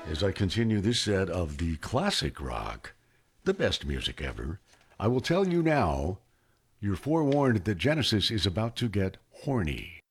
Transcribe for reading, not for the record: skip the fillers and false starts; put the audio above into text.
As I continue this set of the classic rock, the best music ever, I will tell you now, you're forewarned that Genesis is about to get horny.